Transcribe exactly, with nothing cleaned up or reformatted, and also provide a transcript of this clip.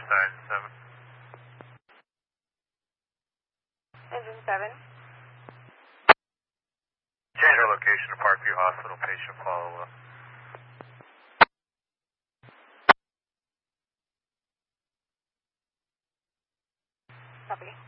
Engine seven. Engine seven. Change our location to Parkview Hospital, patient follow-up. Copy.